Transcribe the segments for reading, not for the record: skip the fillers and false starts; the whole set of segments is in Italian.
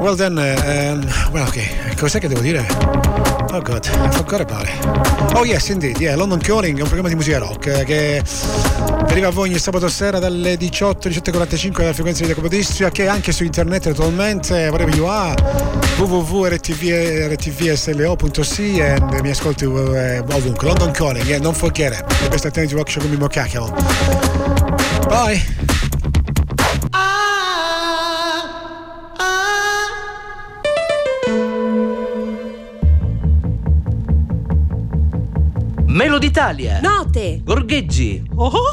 Well then, well, ok, cos'è che devo dire? Oh god, I forgot about it. Oh yes, indeed, yeah, London Calling è un programma di musica rock che arriva a voi ogni sabato sera dalle 18:45 dalla frequenza di Capodistria, che è anche su internet attualmente, wherever you are, www.rtvslo.c, e mi ascolti ovunque. London Calling, yeah, don't forget it. Questa è Alternative Rock Show con Mimmo Cacchiolo. Bye. Meloditalia. Note. Gorgheggi.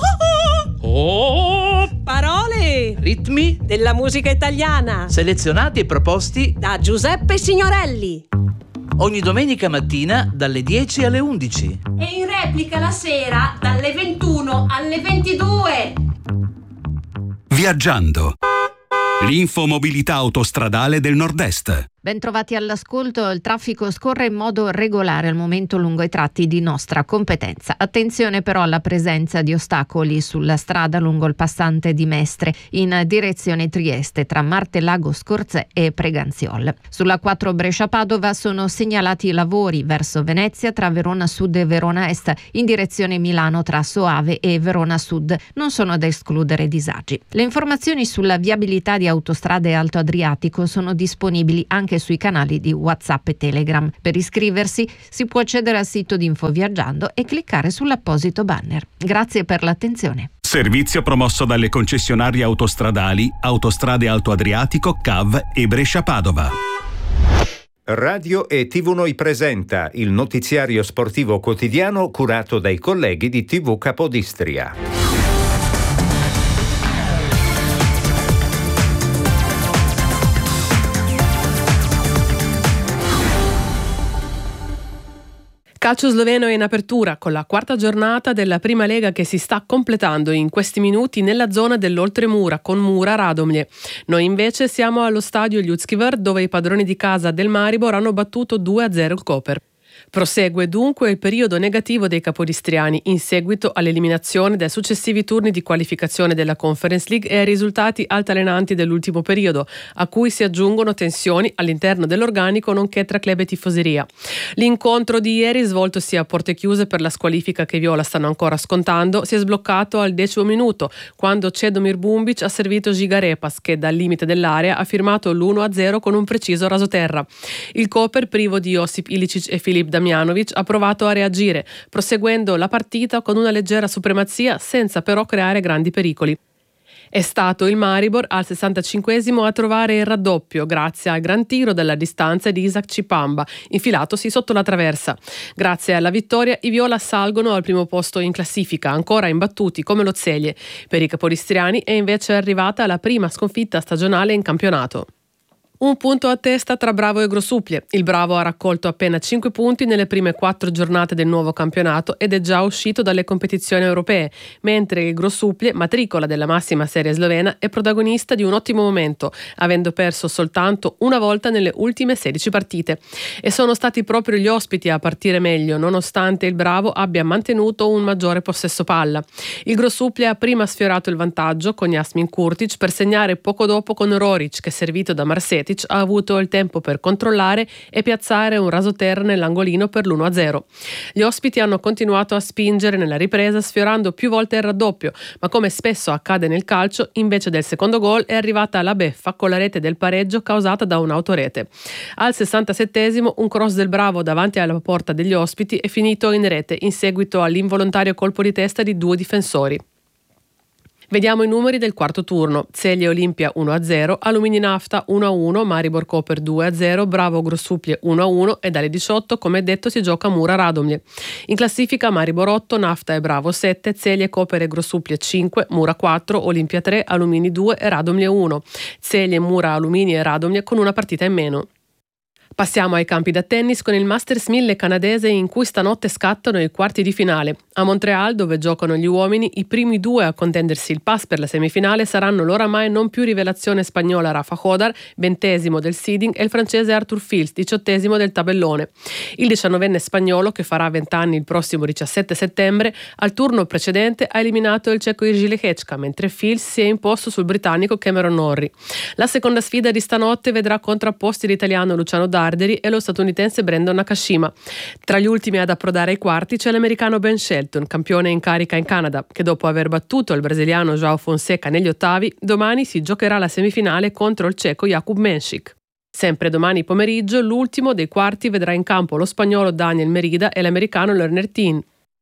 Parole. Ritmi Della musica italiana. selezionati e proposti Da Giuseppe Signorelli. ogni domenica mattina dalle 10 alle 11. E in replica la sera dalle 21 alle 22. Viaggiando. L'infomobilità autostradale del Nord-Est. Bentrovati all'ascolto. Il traffico scorre in modo regolare al momento lungo i tratti di nostra competenza. Attenzione però alla presenza di ostacoli sulla strada lungo il passante di Mestre in direzione Trieste tra Martellago Scorzè e Preganziol. Sulla 4 Brescia-Padova sono segnalati lavori verso Venezia tra Verona Sud e Verona Est in direzione Milano tra Soave e Verona Sud. Non sono da escludere disagi. Le informazioni sulla viabilità di autostrade Alto Adriatico sono disponibili anche sui canali di WhatsApp e Telegram. Per iscriversi si può accedere al sito di Infoviaggiando e cliccare sull'apposito banner. Grazie per l'attenzione. Servizio promosso dalle concessionarie autostradali Autostrade Alto Adriatico, CAV e Brescia-Padova. Radio e TV Noi presenta il notiziario sportivo quotidiano curato dai colleghi di TV Capodistria. Calcio sloveno è in apertura con la quarta giornata della prima lega che si sta completando in questi minuti nella zona dell'Oltremura con Mura Radomlje. Noi invece siamo allo stadio Ljudski Vrt dove i padroni di casa del Maribor hanno battuto 2-0 il Koper. Prosegue dunque il periodo negativo dei capodistriani in seguito all'eliminazione dai successivi turni di qualificazione della Conference League e ai risultati altalenanti dell'ultimo periodo, a cui si aggiungono tensioni all'interno dell'organico nonché tra club e tifoseria. L'incontro di ieri, svoltosi a porte chiuse per la squalifica che i viola stanno ancora scontando, si è sbloccato al 10° minuto, quando Čedomir Bumbić ha servito Žiga-Repas, che dal limite dell'area ha firmato l'1-0 con un preciso rasoterra. Il Koper, privo di Josip Ilicic e Filip Damjanovic, ha provato a reagire, proseguendo la partita con una leggera supremazia senza però creare grandi pericoli. È stato il Maribor al 65° a trovare il raddoppio grazie al gran tiro dalla distanza di Isaac Cipamba, infilatosi sotto la traversa. Grazie alla vittoria i viola salgono al primo posto in classifica, ancora imbattuti come lo Celje. Per i capodistriani è invece arrivata la prima sconfitta stagionale in campionato. Un punto a testa tra Bravo e Grosuplje. Il Bravo ha raccolto appena 5 punti nelle prime 4 giornate del nuovo campionato ed è già uscito dalle competizioni europee, mentre il Grosuplje, matricola della massima serie slovena, è protagonista di un ottimo momento, avendo perso soltanto una volta nelle ultime 16 partite. E sono stati proprio gli ospiti a partire meglio, nonostante il Bravo abbia mantenuto un maggiore possesso palla. Il Grosuplje ha prima sfiorato il vantaggio con Jasmin Kurtic per segnare poco dopo con Roric, che servito da Marsetic ha avuto il tempo per controllare e piazzare un rasoterra nell'angolino per l'1-0. Gli ospiti hanno continuato a spingere nella ripresa sfiorando più volte il raddoppio, ma come spesso accade nel calcio, invece del secondo gol è arrivata la beffa con la rete del pareggio causata da un'autorete. Al 67° un cross del Bravo davanti alla porta degli ospiti è finito in rete in seguito all'involontario colpo di testa di 2 difensori. Vediamo i numeri del quarto turno. Celje Olimpia 1-0, Alumini Nafta 1-1, Maribor Koper 2-0, Bravo Grosuplje 1-1 e dalle 18, come detto, si gioca Mura Radomlje. In classifica Maribor 8, Nafta e Bravo 7, Celje, Koper e Grosuplje 5, Mura 4, Olimpia 3, Alumini 2 e Radomlje 1. Celje, Mura, Alumini e Radomlje con una partita in meno. Passiamo ai campi da tennis con il Masters 1000 canadese in cui stanotte scattano i quarti di finale. A Montreal, dove giocano gli uomini, i primi due a contendersi il pass per la semifinale saranno l'oramai non più rivelazione spagnola Rafa Hodar, 20° del seeding, e il francese Arthur Fils, 18° del tabellone. Il 19enne spagnolo, che farà 20 anni il prossimo 17 settembre, al turno precedente ha eliminato il ceco Jiří Lehečka, mentre Fils si è imposto sul britannico Cameron Norrie. La seconda sfida di stanotte vedrà contrapposti l'italiano Luciano Darderi e lo statunitense Brandon Nakashima. Tra gli ultimi ad approdare ai quarti c'è l'americano Ben Shelton, campione in carica in Canada, che dopo aver battuto il brasiliano João Fonseca negli ottavi, domani si giocherà la semifinale contro il ceco Jakub Menšík. Sempre domani pomeriggio, l'ultimo dei quarti vedrà in campo lo spagnolo Daniel Merida e l'americano Lerner Tin.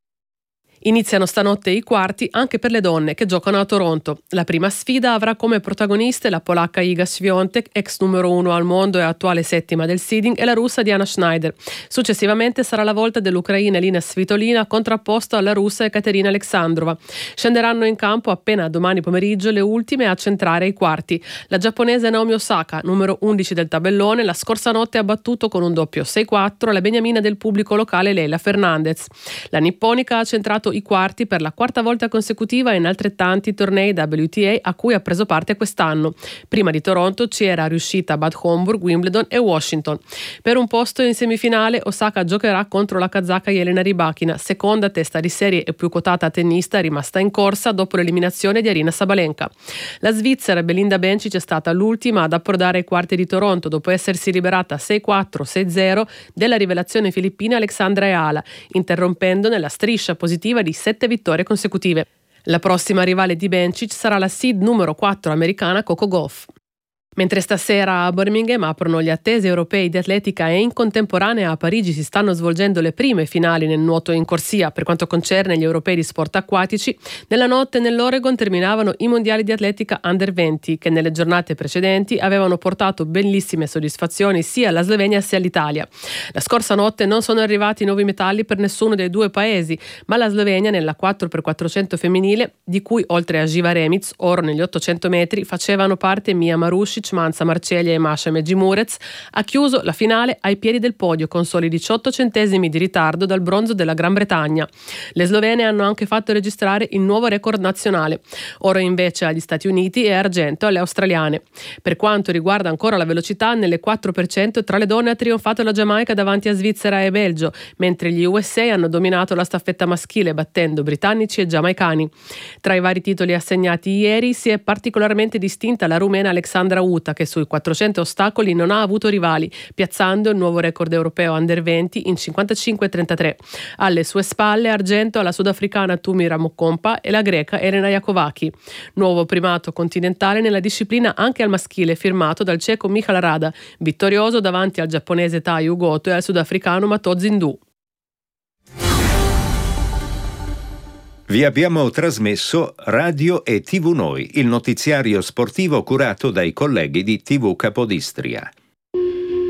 Iniziano stanotte i quarti anche per le donne che giocano a Toronto. La prima sfida avrà come protagoniste la polacca Iga Świątek, ex numero 1 al mondo e attuale 7ª del seeding, e la russa Diana Schneider. Successivamente sarà la volta dell'ucraina Elina Svitolina contrapposta alla russa Ekaterina Alexandrova. Scenderanno in campo appena domani pomeriggio le ultime a centrare i quarti. La giapponese Naomi Osaka, numero 11 del tabellone, la scorsa notte ha battuto con un doppio 6-4 la beniamina del pubblico locale Leila Fernandez. La nipponica ha centrato i quarti per la quarta volta consecutiva in altrettanti tornei WTA a cui ha preso parte quest'anno. Prima di Toronto ci era riuscita a Bad Homburg, Wimbledon e Washington. Per un posto in semifinale Osaka giocherà contro la kazaka Jelena Rybakina, seconda testa di serie e più quotata tennista rimasta in corsa dopo l'eliminazione di Aryna Sabalenka. La svizzera Belinda Bencic è stata l'ultima ad approdare ai quarti di Toronto dopo essersi liberata 6-4, 6-0 della rivelazione filippina Alexandra Eala, interrompendo nella striscia positiva di 7 vittorie consecutive. La prossima rivale di Bencic sarà la seed numero 4 americana Coco Gauff. Mentre stasera a Birmingham aprono gli attesi europei di atletica e in contemporanea a Parigi si stanno svolgendo le prime finali nel nuoto in corsia per quanto concerne gli europei di sport acquatici, nella notte nell'Oregon terminavano i mondiali di atletica under 20 che nelle giornate precedenti avevano portato bellissime soddisfazioni sia alla Slovenia sia all'Italia. La scorsa notte non sono arrivati nuovi metalli per nessuno dei due paesi, ma la Slovenia nella 4x400 femminile, di cui oltre a Živa Remic, oro negli 800 metri, facevano parte Mia Marušić, Manza Marceglia e Masha Mejimurec, ha chiuso la finale ai piedi del podio con soli 18 centesimi di ritardo dal bronzo della Gran Bretagna. Le slovene hanno anche fatto registrare il nuovo record nazionale, oro invece agli Stati Uniti e argento alle australiane. Per quanto riguarda ancora la velocità, nelle 4% tra le donne ha trionfato la Giamaica davanti a Svizzera e Belgio, mentre gli USA hanno dominato la staffetta maschile battendo britannici e giamaicani. Tra i vari titoli assegnati ieri si è particolarmente distinta la rumena Alexandra Uta, che sui 400 ostacoli non ha avuto rivali, piazzando il nuovo record europeo under 20 in 55-33. Alle sue spalle argento alla sudafricana Tumi Ramokompa e la greca Elena Jakovaki. Nuovo primato continentale nella disciplina anche al maschile firmato dal ceco Michal Rada, vittorioso davanti al giapponese Taiyu Goto e al sudafricano Mato Zindu. Vi abbiamo trasmesso Radio e TV Noi, il notiziario sportivo curato dai colleghi di TV Capodistria.